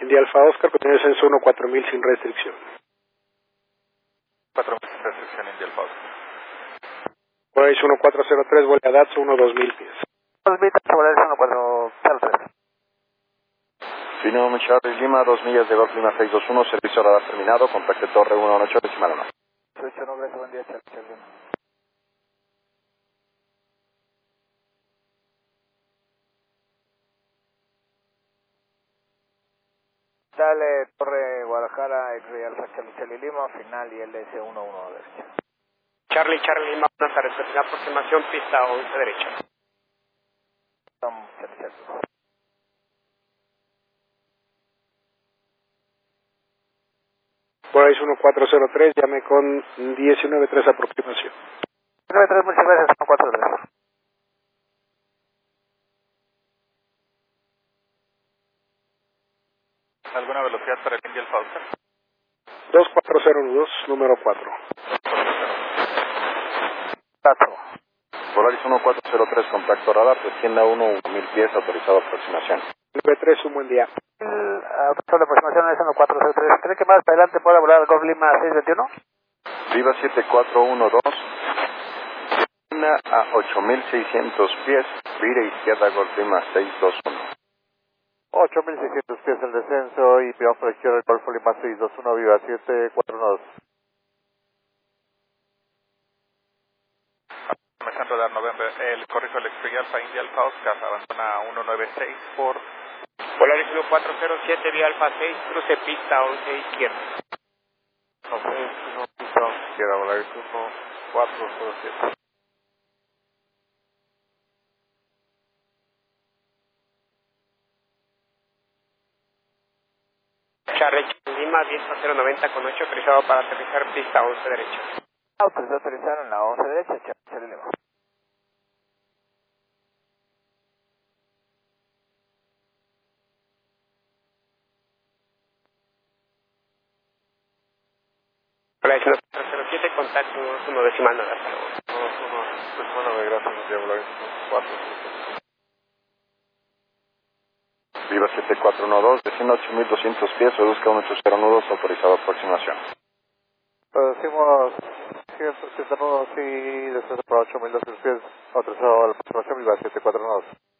India Alfa Oscar, continúa descenso 14000 sin restricción. 4000 sin restricción, India Alfa Oscar. Voice 1403, vuelve a Datsun 12000 pies. 2000, Voice 1403. Fino Charlie Lima, 2 millas de Golf Lima 621, servicio radar terminado, contacte torre 118, decimal 1. 18, no, gracias, buen día, Charlie Lima. Dale, Torre Guadalajara, X-Ray Alfa Charlie Lima, final y LS11 derecha. Charlie Lima, buenas tardes, aproximación pista 11 derecha. Charlie. Voice 1403, llame con 193 aproximación. 193, muchas gracias, 143. ¿Alguna velocidad para el India Alfa Oscar? 2402, número 4. 4. Polaris 1403, contacto radar, descienda 1000 pies, autorizado aproximación. 93, un buen día. Autorizado la aproximación es 1403. ¿Cree que más adelante pueda volar Golf Lima 621? Viva 7412, descienda a 8600 pies, vire izquierda Golf Lima 621. 8600 pies el descenso y peón por izquierda el Golf Lima 621, Viva 7412. Comenzando radar November, el corrijo el X-Ray Alfa India Alfa Oscar, abandona 196 por Polaris 1407, vía Alfa 6, cruce pista 11 izquierda. Ok, 1 pista 11 izquierda, Polaris 1407. Charlie Lima, 10090 con 8, autorizado para aterrizar pista 11 derecha. Autorizado a aterrizar en la 11 derecha, Charlie Lima. Polaris 1407, contacto 1 decimal 9. 1 gracias, Polaris 407. Viva 7412, descienda 8200 pies, reduzca 180 nudos, autorizado aproximación. Decimos 180 nudos y descenso por 8200 pies, autorizado a la aproximación, Viva 749.